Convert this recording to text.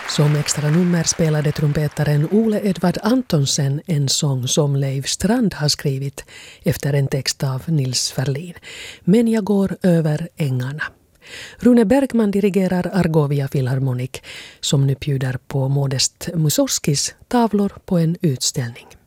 Som extra nummer spelade trumpetaren Ole Edvard Antonsen en sång som Leif Strand har skrivit efter en text av Nils Ferlin. Men jag går över ängarna. Rune Bergman dirigerar Argovia Philharmonic som nu bjuder på Modest Mussorgskis tavlor på en utställning.